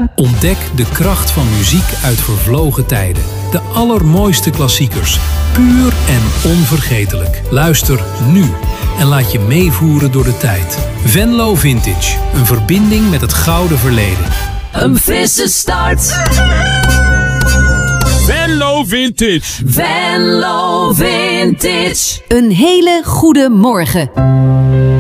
Ontdek de kracht van muziek uit vervlogen tijden. De allermooiste klassiekers. Puur en onvergetelijk. Luister nu en laat je meevoeren door de tijd. Venlo Vintage. Een verbinding met het gouden verleden. Een frisse start. Venlo Vintage. Venlo Vintage. Een hele goede morgen.